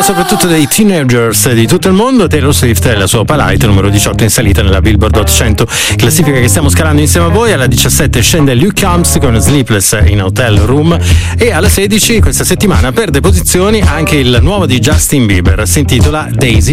soprattutto dei teenagers di tutto il mondo. Taylor Swift e la sua Opalite, numero 18 in salita nella Billboard Hot 100, classifica che stiamo scalando insieme a voi. Alla 17 scende Luke Combs con Sleepless in Hotel Room, e alla 16 questa settimana perde posizioni anche il nuovo di Justin Bieber, si intitola Daisy